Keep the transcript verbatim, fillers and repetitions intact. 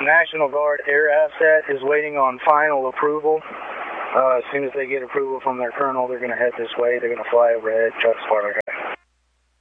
National Guard Air Asset is waiting on final approval. Uh, as soon as they get approval from their colonel, they're going to head this way. They're going to fly overhead. Chuck's far